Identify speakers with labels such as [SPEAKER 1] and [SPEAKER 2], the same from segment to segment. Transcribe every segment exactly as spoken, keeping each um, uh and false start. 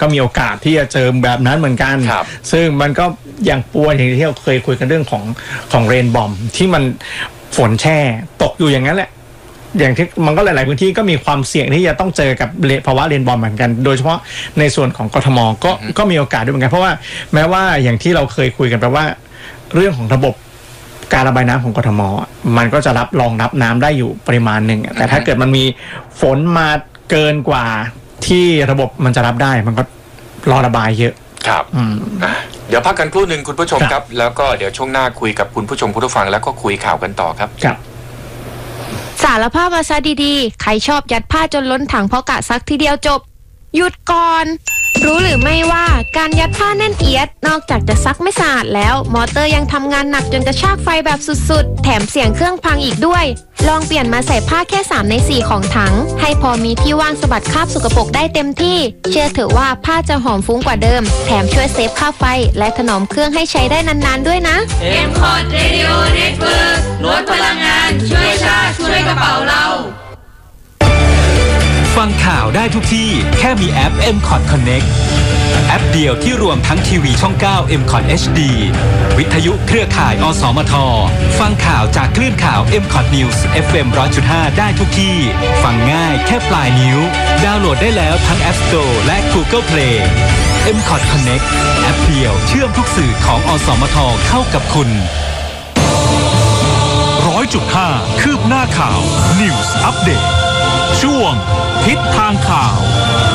[SPEAKER 1] ก็มีโอกาสที่จะเจอแบบนั้นเหมือนกันซึ่งมันก็อย่างปวนอย่างที่เราเคยคุยกันเรื่องของของเรนบอมที่มันฝนแช่ตกอยู่อย่างนั้นแหละอย่างที่มันก็หลายๆพื้นที่ก็มีความเสี่ยงที่จะต้องเจอกับภาวะเรนบอมเหมือนกันโดยเฉพาะในส่วนของกทมก็ก็มีโอกาสด้วยเหมือนกันเพราะว่าแม้ว่าอย่างที่เราเคยคุยกันไปว่าเรื่องของระบบการระบายน้ำของกทมมันก็จะรับรองรับน้ำได้อยู่ปริมาณหนึ่งแต่ถ้าเกิดมันมีฝนมาเกินกว่าที่ระบบมันจะรับได้มันก็รอระบายเยอะ
[SPEAKER 2] ครับเดี๋ยวพักกันครู่หนึ่งคุณผู้ชมครับแล้วก็เดี๋ยวช่วงหน้าคุยกับคุณผู้ชมผู้ฟังแล้วก็คุยข่าวกันต่อครับ
[SPEAKER 1] ครับ
[SPEAKER 3] สารภาพมาซะดีๆใครชอบยัดผ้าจนล้นถังเพราะกะซักทีเดียวจบหยุดก่อนรู้หรือไม่ว่าการยัดผ้าแน่นเอียดนอกจากจะซักไม่สะอาดแล้วมอเตอร์ยังทำงานหนักจนกระชากไฟแบบสุดๆแถมเสียงเครื่องพังอีกด้วยลองเปลี่ยนมาใส่ผ้าแค่สามในสี่ของถังให้พอมีที่ว่างสะบัดคราบสกปรกได้เต็มที่เชื่อเถอะว่าผ้าจะหอมฟุ้งกว่าเดิมแถมช่วยเซฟค่าไฟและถนอมเครื่องให้ใช้ได้นานๆด้วยนะ
[SPEAKER 4] เอ็ม คอร์ด Radio Network ลดพลังงานช่วยชาติช่วยกระเป๋าเรา
[SPEAKER 5] ฟังข่าวได้ทุกที่แค่มีแอป เอ็ม คอร์ด Connect แอปเดียวที่รวมทั้งทีวีช่องเก้า เอ็ม คอร์ด เอช ดี วิทยุเครือข่ายอสมทฟังข่าวจากคลื่นข่าว เอ็ม คอร์ด News เอฟ เอ็ม หนึ่งร้อยจุดห้า ได้ทุกที่ฟังง่ายแค่ปลายนิ้วดาวน์โหลดได้แล้วทั้ง App Store และ Google Play เอ็ม คอร์ด Connect แอปเดียวเชื่อมทุกสื่อของอสมทเข้ากับคุณ หนึ่งร้อยจุดห้า คืบหน้าข่าว News Update ช่วงทิศทางข่าว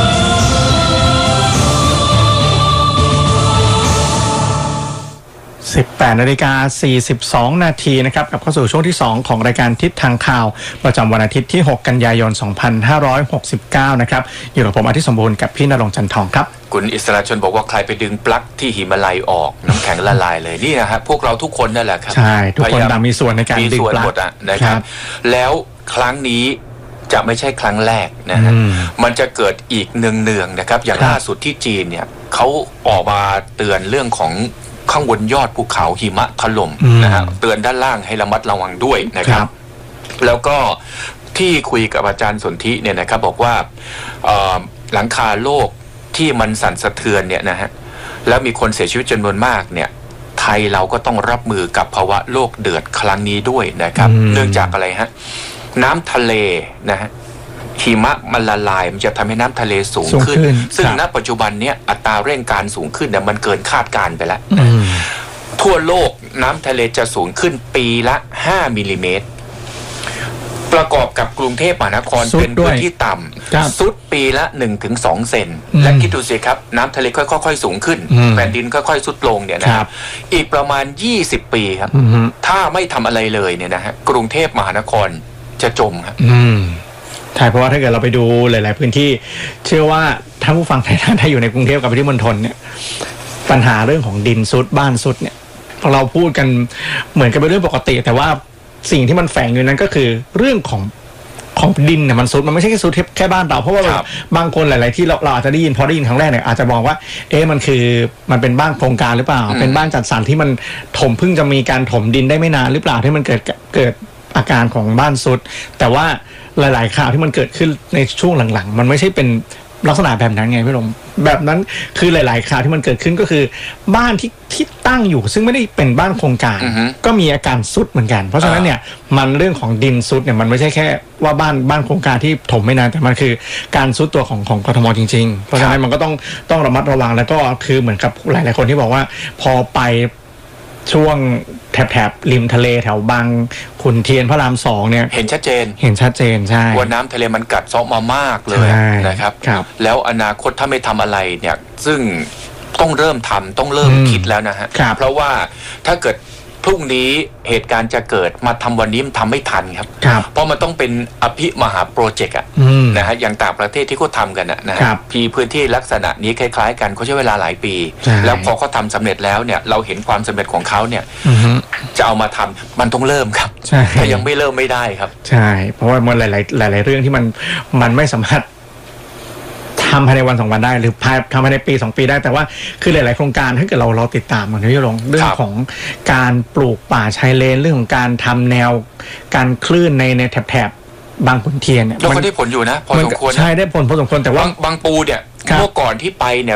[SPEAKER 1] สิบแปดนาฬิกาสี่สิบสองนาทีนะครับกลับเข้าสู่ช่วงที่สองของรายการทิศทางข่าวประจำวันอาทิตย์ที่หกกันยายนสองพันห้าร้อยหกสิบเก้านะครับอยู่กับผมอาทิตย์สมบูรณ์กับพี่ณรงค์จันทองครับ
[SPEAKER 2] คุณอิสระชนบอกว่าใครไปดึงปลั๊กที่หิมาลัยออกน้ำแข็งละลายเลยนี่นะฮะพวกเราทุกคนนั่นแหละครับ
[SPEAKER 1] ใช่ทุกคนต่างมีส่วนในการดึงปลั๊ก
[SPEAKER 2] นะครับแล้วครั้งนี้จะไม่ใช่ครั้งแรกนะฮะมันจะเกิดอีกเนืองๆนะครับอย่างล่าสุดที่จีนเนี่ยเขาออกมาเตือนเรื่องของข้างบนยอดภูเขาหิมะถล่มนะฮะเตือนด้านล่างให้ระมัดระวังด้วยนะครับแล้วก็ที่คุยกับอาจารย์สนธิเนี่ยนะครับบอกว่าหลังคาโลกที่มันสั่นสะเทือนเนี่ยนะฮะแล้วมีคนเสียชีวิตจำนวนมากเนี่ยไทยเราก็ต้องรับมือกับภาวะโลกเดือดครั้งนี้ด้วยนะครับเนื่องจากอะไรฮะน้ำทะเลนะฮะหิมะมันละลายมันจะทำให้น้ำทะเลสูงขึ้นซึ่งณปัจจุบันเนี้ยอัตราเร่งการสูงขึ้นเนี่ยมันเกินคาดการไปแล้วทั่วโลกน้ำทะเลจะสูงขึ้นปีละห้ามิลลิเมตรประกอบกับกรุงเทพมหานครเป็นพื้นที่ต่ำซุดปีละ หนึ่งถึงสอง เซนและคิดดูสิครับน้ำทะเลค่อยๆสูงขึ้นแผ่นดินค่อยๆซุดลงเนี่ยนะครับอีกประมาณยี่สิบปีครับถ้าไม่ทำอะไรเลยเนี่ยนะฮะกรุงเทพมหานครจะจมครับ
[SPEAKER 1] ใช่เพราะว่าถ้าเกิดเราไปดูหลายๆพื้นที่เชื่อว่าท่านผู้ฟังท่านที่อยู่ในกรุงเทพกับปริมณฑลเนี่ยปัญหาเรื่องของดินซุดบ้านซุดเนี่ยเราพูดกันเหมือนกับเป็นเรื่องปกติแต่ว่าสิ่งที่มันแฝงอยู่นั้นก็คือเรื่องของของดินเนี่ยมันซุดมันไม่ใช่แค่ซุดแค่บ้านเราเพราะว่าบางคนหลายๆที่เราเราอาจจะได้ยินพอได้ยินครั้งแรกเนี่ยอาจจะมองว่าเอ๊ะมันคือมันเป็นบ้านโครงการหรือเปล่าเป็นบ้านจัดสรรที่มันถมเพิ่งจะมีการถมดินได้ไม่นานหรือเปล่าที่มันเกิดเกิดอาการของบ้านซุดแต่ว่าหลายๆข่าวที่มันเกิดขึ้นในช่วงหลังๆมันไม่ใช่เป็นลักษณะแบบนั้นไงพี่ลมแบบนั้นคือหลายๆข่าวที่มันเกิดขึ้นก็คือบ้านที่ที่ตั้งอยู่ซึ่งไม่ได้เป็นบ้านโครงการ uh-huh. ก็มีอาการซุดเหมือนกันเพราะฉะนั้นเนี่ยมันเรื่องของดินซุดเนี่ยมันไม่ใช่แค่ว่าบ้านบ้านโครงการที่ถมไม่นานแต่มันคือการซุดตัวของของกทมจริงๆเพราะฉะนั้นมันก็ต้องต้องระมัดระวังแล้วก็คือเหมือนกับหลายๆคนที่บอกว่าพอไปช่วงแถบแถบริมทะเลแถวบางขุนเทียนพระรามสองเนี่ย
[SPEAKER 2] เห็นชัดเจน
[SPEAKER 1] เห็นชัดเจนใช่
[SPEAKER 2] ว่าน้ำทะเลมันกัดเซาะมามากเลยนะครับแล้วอนาคตถ้าไม่ทำอะไรเนี่ยซึ่งต้องเริ่มทำต้องเริ่มคิดแล้วนะฮะเพราะว่าถ้าเกิดพรุ่งนี้เหตุการณ์จะเกิดมาทำวันนี้มันทำไม่ทันครับเพราะมันต้องเป็นอภิมหาโปรเจกต์อะนะฮะอย่างต่างประเทศที่เขาทำกันนะฮะพีพื้นที่ลักษณะนี้คล้ายๆกันเขาใช้เวลาหลายปีแล้วพอเขาทำสำเร็จแล้วเนี่ยเราเห็นความสำเร็จของเขาเนี่ยจะเอามาทำมันต้องเริ่มครับถ้ายังไม่เริ่มไม่ได้ครับ
[SPEAKER 1] ใช่เพราะว่ามันหลายๆหลายๆเรื่องที่มันมันไม่สามารถทำภายในวันสองวันได้หรือทำภายในปีสองปีได้แต่ว่าคือหลายๆโครงการถ้าเกิดเราเราติดตามมันที่ลงเรื่องของการปลูกป่าชายเลนเรื่องของการทำแนวการคลื่นในในแถบบางขุนเทียนเนี่ย
[SPEAKER 2] เราก็ได้ผลอยู่นะพอสมควร
[SPEAKER 1] ใช่ได้ผลพอสมควรแต่ว่า
[SPEAKER 2] บางปูเนี่ยเมื่อก่อนที่ไปเนี่ย